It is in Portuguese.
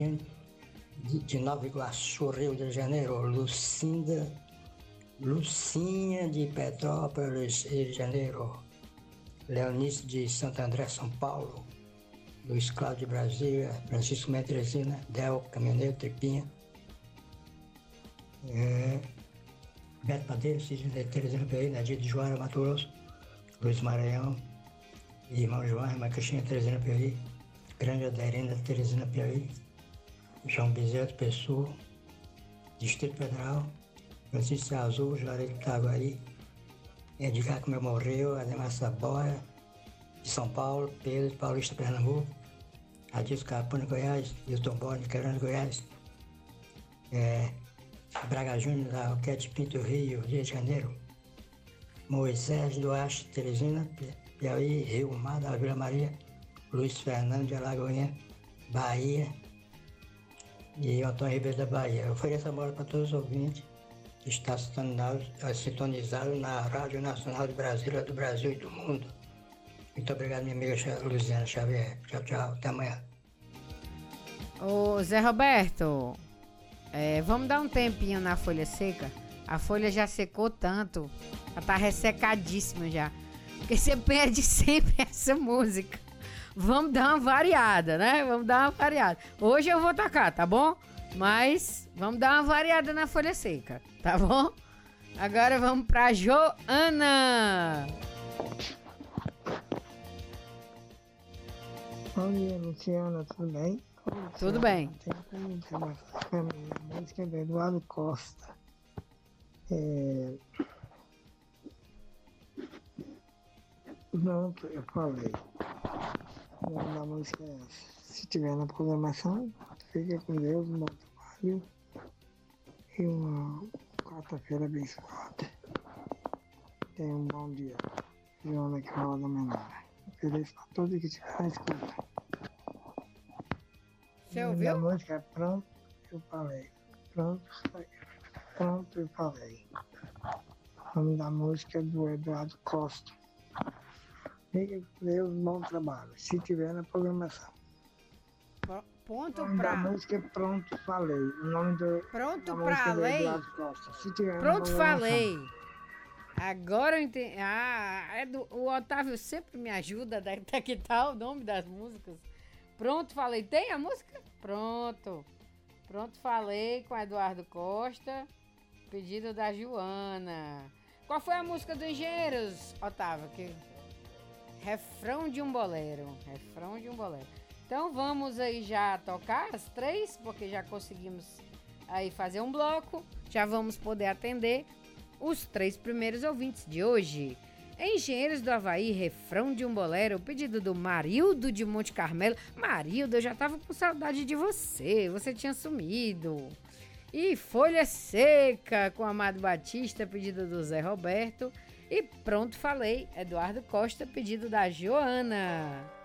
de Nova Iguaçu, Rio de Janeiro, Lucinha de Petrópolis, Rio de Janeiro, Leonice de Santo André, São Paulo, Luiz Cláudio de Brasília, Francisco Metresina, Del, Caminhoneiro, Tripinha, Beto Padeiro, Cisne de Teresina Piauí, Nadir de Joara, Mato Grosso, Luiz Maranhão, irmão João, irmã Cristina, Teresina Piauí, Grande Aderina, Teresina Piauí, João Bezerra, Pessoa, Distrito Federal, Francisco Azul, Juarez de Itaguaí, Edgar Como Morreu, Ademar Saboia, de São Paulo, Pedro Paulista, Pernambuco, Adilson Capone, Goiás, Hilton Borne, Querendo, Goiás, Braga Júnior, da Roquete Pinto, Rio de Janeiro, Moisés Duarte, Teresina, Piauí, Rio Mar, da Vila Maria, Luiz Fernando de Alagoinha, Bahia, e Antônio Ribeiro da Bahia. Eu ofereço a bola para todos os ouvintes que estão sintonizados na Rádio Nacional de Brasília, do Brasil e do mundo. Muito obrigado, minha amiga Luziana Xavier. Tchau, tchau. Até amanhã. Ô, Zé Roberto, vamos dar um tempinho na folha seca? A folha já secou tanto, ela tá ressecadíssima já. Porque você perde sempre essa música. Vamos dar uma variada, né? Vamos dar uma variada. Hoje eu vou tocar, tá bom? Mas vamos dar uma variada na folha seca, tá bom? Agora vamos pra Joana. Bom dia, Luciana, tudo bem? Tudo bem. Tem como dizer uma família, a música é do Eduardo Costa. Pronto, eu falei. O nome da música é essa. Se tiver na programação, fica com Deus, um bom trabalho e uma quarta-feira abençoada. Tenha um bom dia. Joana que fala da Menara. Ofereço para todos que estiverem escutando. Você ouviu? A música é Pronto, eu falei. Pronto, eu falei. O nome da música é do Eduardo Costa. Fica com Deus, bom trabalho. Se tiver na programação. Ponto O nome da música é Pronto, falei. O nome Pronto da pra música é do lei? Eduardo Costa. Se tiver Pronto, na programação. falei. Agora eu entendi. O Otávio sempre me ajuda a detectar o nome das músicas. Pronto, falei. Tem a música? Pronto. Pronto, falei com Eduardo Costa. Pedido da Joana. Qual foi a música do Engenheiros, Otávio? Refrão de um bolero. Refrão de um bolero. Então vamos aí já tocar as três, porque já conseguimos aí fazer um bloco. Já vamos poder atender os 3 primeiros ouvintes de hoje. Engenheiros do Havaí, refrão de um bolero, pedido do Marildo de Monte Carmelo. Marildo, eu já tava com saudade de você tinha sumido. E Folha Seca, com Amado Batista, pedido do Zé Roberto. E Pronto, falei, Eduardo Costa, pedido da Joana.